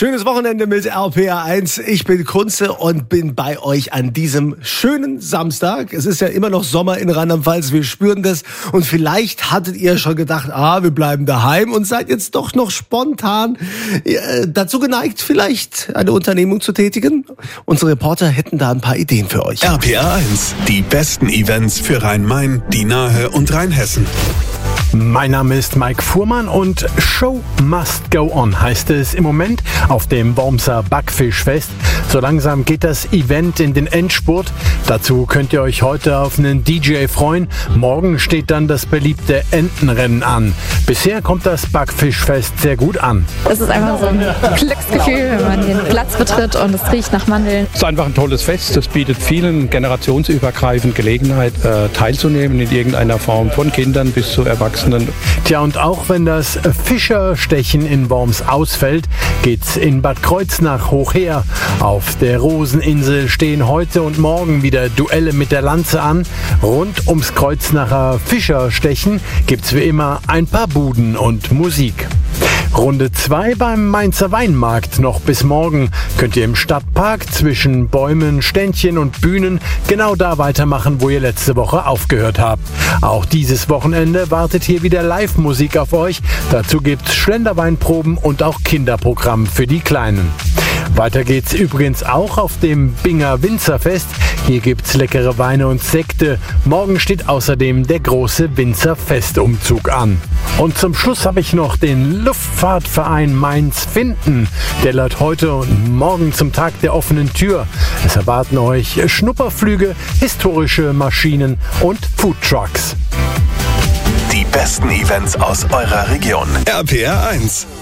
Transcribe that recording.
Schönes Wochenende mit RPR1. Ich bin Kunze und bin bei euch an diesem schönen Samstag. Es ist ja immer noch Sommer in Rheinland-Pfalz, wir spüren das. Und vielleicht hattet ihr schon gedacht, wir bleiben daheim und seid jetzt doch noch spontan dazu geneigt, vielleicht eine Unternehmung zu tätigen. Unsere Reporter hätten da ein paar Ideen für euch. RPR1, die besten Events für Rhein-Main, die Nahe und Rheinhessen. Mein Name ist Mike Fuhrmann und Show must go on heißt es im Moment auf dem Wormser Backfischfest. So langsam geht das Event in den Endspurt. Dazu könnt ihr euch heute auf einen DJ freuen. Morgen steht dann das beliebte Entenrennen an. Bisher kommt das Backfischfest sehr gut an. Es ist einfach so ein Glücksgefühl, wenn man den Platz betritt und es riecht nach Mandeln. Es ist einfach ein tolles Fest. Es bietet vielen generationsübergreifend Gelegenheit, teilzunehmen in irgendeiner Form, von Kindern bis zu Erwachsenen. Tja, und auch wenn das Fischerstechen in Worms ausfällt, geht's in Bad Kreuznach hoch her. Auf der Roseninsel stehen heute und morgen wieder Duelle mit der Lanze an. Rund ums Kreuznacher Fischerstechen gibt's wie immer ein paar Buden und Musik. Runde 2 beim Mainzer Weinmarkt noch bis morgen. Könnt ihr im Stadtpark zwischen Bäumen, Ständchen und Bühnen genau da weitermachen, wo ihr letzte Woche aufgehört habt. Auch dieses Wochenende wartet hier wieder Live-Musik auf euch. Dazu gibt's Schlenderweinproben und auch Kinderprogramm für die Kleinen. Weiter geht's übrigens auch auf dem Binger Winzerfest. Hier gibt's leckere Weine und Sekte. Morgen steht außerdem der große Winzerfestumzug an. Und zum Schluss habe ich noch den Luftfahrtverein Mainz-Finden. Der lädt heute und morgen zum Tag der offenen Tür. Es erwarten euch Schnupperflüge, historische Maschinen und Foodtrucks. Die besten Events aus eurer Region. RPR1.